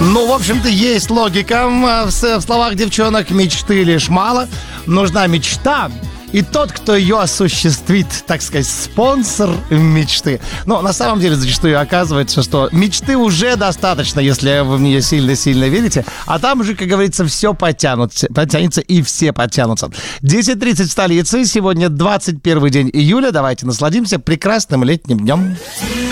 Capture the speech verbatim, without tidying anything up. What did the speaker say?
Ну, в общем-то, есть логика в словах девчонок. Мечты лишь мало. Нужна мечта. И тот, кто ее осуществит, так сказать, спонсор мечты. Но на самом деле зачастую оказывается, что мечты уже достаточно, если вы в нее сильно-сильно верите. А там уже, как говорится, все потянутся, потянется и все потянутся. десять тридцать в столице. Сегодня двадцать первый день июля. Давайте насладимся прекрасным летним днем.